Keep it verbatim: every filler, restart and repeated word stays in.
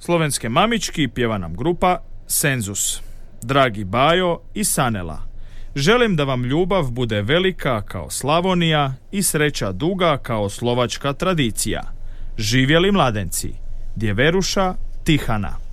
Slovenske mamički pjeva nam grupa Senzus. Dragi Bajo i Sanela, želim da vam ljubav bude velika kao Slavonija i sreća duga kao slovačka tradicija. Živjeli mladenci. Djeveruša Tihana.